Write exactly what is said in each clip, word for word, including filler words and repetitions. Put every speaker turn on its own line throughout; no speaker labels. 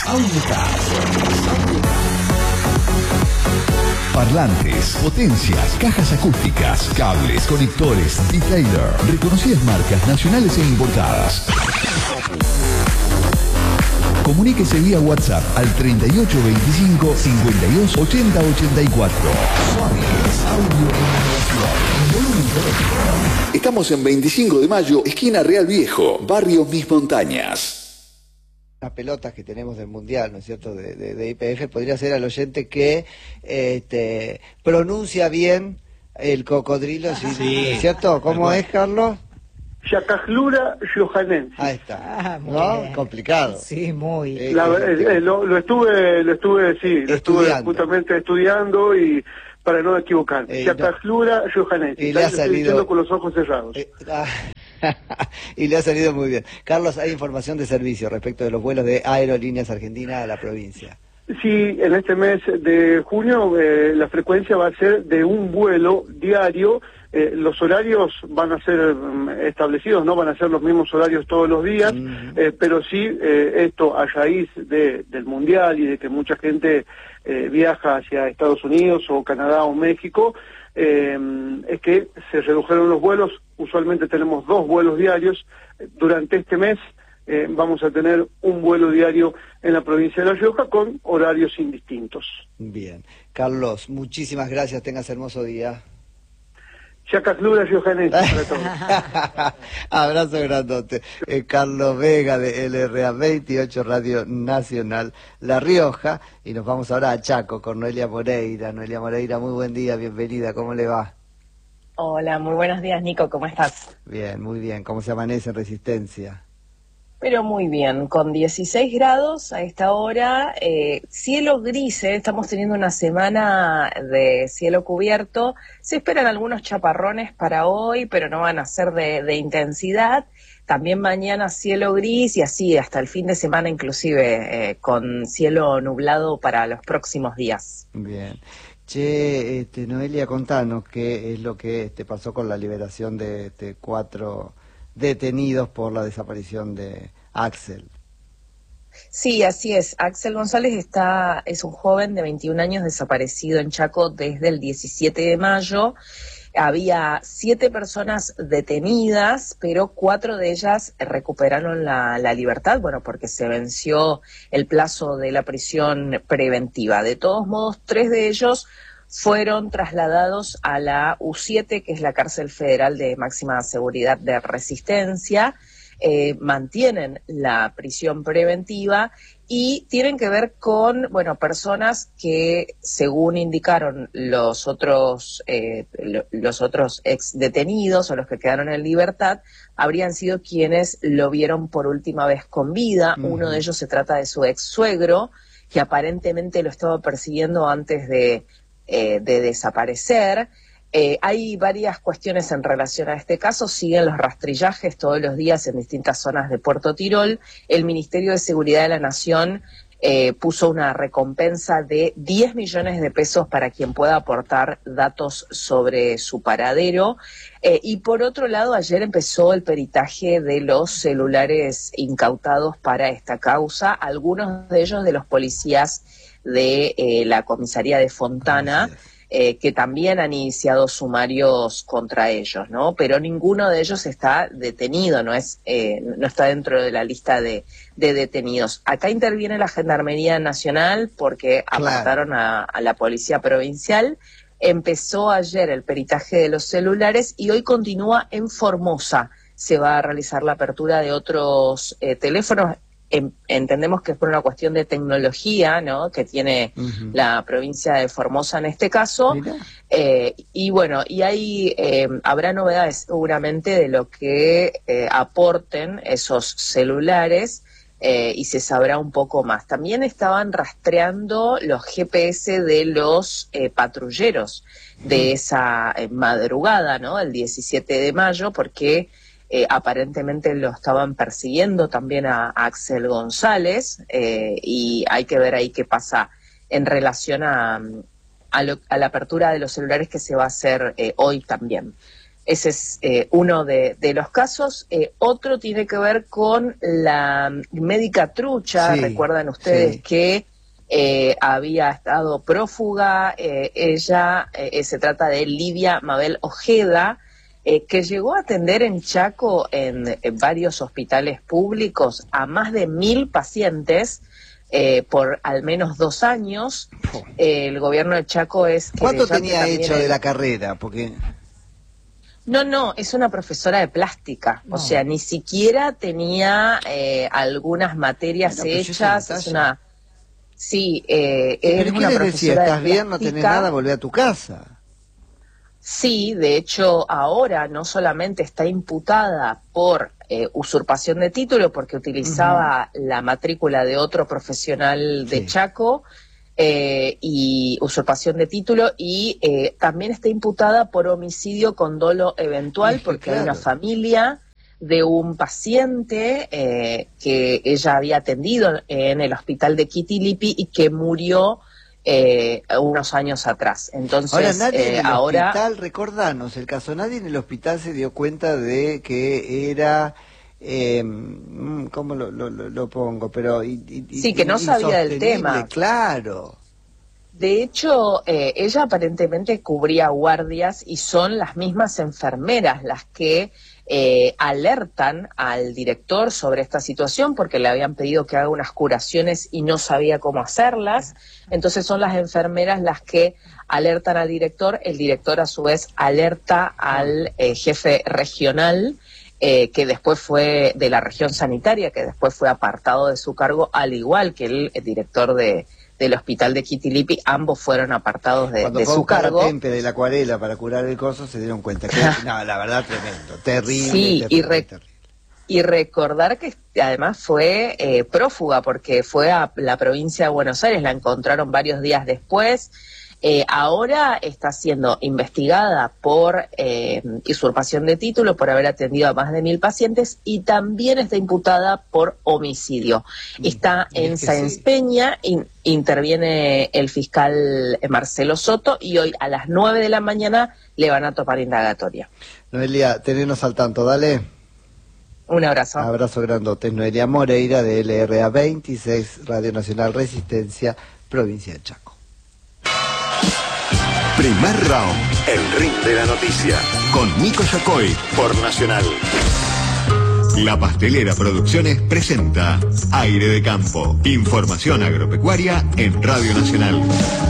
Parlantes, potencias, cajas acústicas, cables, conectores, detailer, reconocidas marcas nacionales e importadas. Comuníquese vía WhatsApp al treinta y ocho veinticinco, cincuenta y dos, ochenta ochenta y cuatro. Sónicos Audio Innovación. Estamos en veinticinco de mayo, esquina Real Viejo, barrio Mis Montañas.
Las pelotas que tenemos del Mundial, ¿no es cierto?, de, de, de I P F, podría ser al oyente que este, pronuncia bien el cocodrilo, ¿sí? ¿No es cierto? ¿Cómo es, Carlos?
Yacajlura Johanensis.
Ahí está.
Ah, muy
¿No?
bien.
Complicado.
Sí, muy.
Eh,
La-
eh,
eh, lo, lo estuve, lo estuve, sí, lo estuve
Estudiando.
justamente estudiando y para no equivocarme.
Eh,
Yacajlura Johanensis.
y le
Ahí
ha
lo estoy
salido-
diciendo con los ojos cerrados.
eh, ah, y le ha salido muy bien. Carlos, hay información de servicio respecto de los vuelos de Aerolíneas Argentinas a la provincia.
Sí, en este mes de junio eh, la frecuencia va a ser de un vuelo diario. Eh, los horarios van a ser mm, establecidos, no van a ser los mismos horarios todos los días,
Mm.
eh, pero sí eh, esto a raíz de, del Mundial y de que mucha gente eh, viaja hacia Estados Unidos o Canadá o México, eh, es que se redujeron los vuelos. Usualmente tenemos dos vuelos diarios. Durante este mes eh, vamos a tener un vuelo diario en la provincia de La Rioja con horarios indistintos.
Bien. Carlos, muchísimas gracias. Tengas hermoso día.
Yacajlura Johanensis para todos.
Abrazo grandote. Eh, Carlos Vega de L R A veintiocho Radio Nacional La Rioja. Y nos vamos ahora a Chaco con Noelia Moreira. Noelia Moreira, muy buen día, bienvenida. ¿Cómo le va?
Hola, muy buenos días, Nico, ¿cómo estás?
Bien, muy bien. ¿Cómo se amanece en Resistencia?
Pero muy bien, con dieciséis grados a esta hora, eh, cielo gris, eh, estamos teniendo una semana de cielo cubierto, se esperan algunos chaparrones para hoy, pero no van a ser de, de intensidad, también mañana cielo gris y así hasta el fin de semana inclusive eh, con cielo nublado para los próximos días.
Bien. Che, este, Noelia, contanos qué es lo que este, pasó con la liberación de este, cuatro detenidos por la desaparición de Axel.
Sí, así es. Axel González está, es un joven de veintiún años desaparecido en Chaco desde el diecisiete de mayo. Había siete personas detenidas, pero cuatro de ellas recuperaron la, la libertad, bueno, porque se venció el plazo de la prisión preventiva. De todos modos, tres de ellos fueron trasladados a la U siete, que es la cárcel federal de máxima seguridad de Resistencia. Eh, mantienen la prisión preventiva y tienen que ver con, bueno, personas que, según indicaron los otros eh, lo, los otros ex detenidos o los que quedaron en libertad, habrían sido quienes lo vieron por última vez con vida. Uh-huh. Uno de ellos se trata de su ex suegro, que aparentemente lo estaba persiguiendo antes de Eh, de desaparecer. Eh, hay varias cuestiones en relación a este caso, siguen los rastrillajes todos los días en distintas zonas de Puerto Tirol. El Ministerio de Seguridad de la Nación eh, puso una recompensa de diez millones de pesos para quien pueda aportar datos sobre su paradero. Eh, y por otro lado, ayer empezó el peritaje de los celulares incautados para esta causa, algunos de ellos de los policías de eh, la comisaría de Fontana, eh, que también han iniciado sumarios contra ellos, ¿no? Pero ninguno de ellos está detenido, no es, eh, no está dentro de la lista de, de detenidos. Acá interviene la Gendarmería Nacional porque
Claro.
apartaron a, a la Policía Provincial. Empezó ayer el peritaje de los celulares y hoy continúa en Formosa. Se va a realizar la apertura de otros eh, teléfonos. En, entendemos que es por una cuestión de tecnología, ¿no?, que tiene uh-huh. la provincia de Formosa en este caso. Eh, y bueno, y ahí eh, habrá novedades seguramente de lo que eh, aporten esos celulares eh, y se sabrá un poco más. También estaban rastreando los G P S de los eh, patrulleros de esa eh, madrugada, ¿no?, el diecisiete de mayo, porque Eh, aparentemente lo estaban persiguiendo también a, a Axel González eh, y hay que ver ahí qué pasa en relación a, a, lo, a la apertura de los celulares que se va a hacer eh, hoy también. Ese es eh, uno de, de los casos. Eh, otro tiene que ver con la médica trucha.
Sí,
recuerdan ustedes
sí.
que eh, había estado prófuga. Eh, ella, eh, se trata de Lidia Mabel Ojeda, eh, que llegó a atender en Chaco en, en varios hospitales públicos a más de mil pacientes eh, por al menos dos años. Eh, el gobierno de Chaco es...
¿Cuánto tenía
también
hecho
el...
de la carrera? Porque...
No, no, es una profesora de plástica,
no.
o sea, ni siquiera tenía eh, algunas materias
bueno,
hechas, es una... Sí, eh,
sí,
es
¿pero
una
qué les
profesora
decía?
de
¿Estás bien? ¿No tenés
plástica.
nada? Volvé a tu casa.
Sí, de hecho, ahora no solamente está imputada por eh, usurpación de título, porque utilizaba uh-huh. la matrícula de otro profesional de sí. Chaco, Eh, y usurpación de título, y eh, también está imputada por homicidio con dolo eventual, es que porque claro. hay una familia de un paciente eh, que ella había atendido en el hospital de Quitilipi y que murió eh, unos años atrás. Entonces,
ahora nadie
eh,
en el
ahora...
hospital, recordanos el caso, nadie en el hospital se dio cuenta de que era... Eh, ¿Cómo lo, lo, lo pongo? Pero y, y,
sí, que no sabía del tema.
Claro.
De hecho, eh, ella aparentemente cubría guardias y son las mismas enfermeras las que eh, alertan al director sobre esta situación porque le habían pedido que haga unas curaciones y no sabía cómo hacerlas. Entonces son las enfermeras las que alertan al director. El director a su vez alerta al eh, jefe regional, Eh, que después fue de la región sanitaria, que después fue apartado de su cargo, al igual que el, el director de, del hospital de Quitilipi. Ambos fueron apartados de, de su cargo.
Cuando fue a buscar la témpera y la acuarela para curar el coso, se dieron cuenta que, no, la verdad, tremendo, terrible.
Sí,
terrible,
y, re
terrible.
y recordar que además fue eh, prófuga, porque fue a la provincia de Buenos Aires, la encontraron varios días después. Eh, ahora está siendo investigada por eh, usurpación de título, por haber atendido a más de mil pacientes, y también está imputada por homicidio. Está en Sáenz Peña, in, interviene el fiscal Marcelo Soto, y hoy a las nueve de la mañana le van a tomar indagatoria.
Noelia, tenenos al tanto, dale.
Un abrazo.
Abrazo grandote. Noelia Moreira, de L R A veintiséis, Radio Nacional Resistencia, provincia de Chaco.
Primer round, el ring de la noticia, con Nico Yacoy, por Nacional. La Pastelera Producciones presenta Aire de Campo, información agropecuaria en Radio Nacional.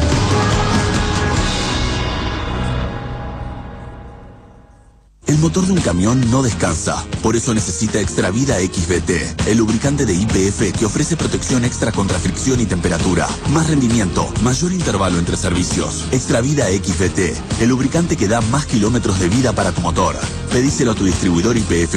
El motor de un camión no descansa, por eso necesita Extravida X B T, el lubricante de Y P F que ofrece protección extra contra fricción y temperatura, más rendimiento, mayor intervalo entre servicios. Extravida X B T, el lubricante que da más kilómetros de vida para tu motor. Pedíselo a tu distribuidor Y P F